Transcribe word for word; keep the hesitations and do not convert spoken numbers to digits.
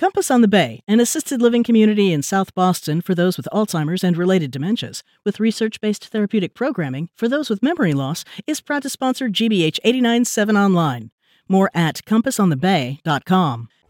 Compass on the Bay, an assisted living community in South Boston for those with Alzheimer's and related dementias, with research-based therapeutic programming for those with memory loss, is proud to sponsor G B H eighty-nine point seven Online. More at compass on the bay dot com.